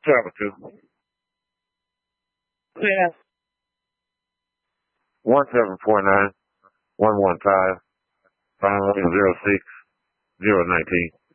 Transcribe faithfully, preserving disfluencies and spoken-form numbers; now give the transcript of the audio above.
Travel to. Yeah. One seven four nine one one five five zero six zero nineteen.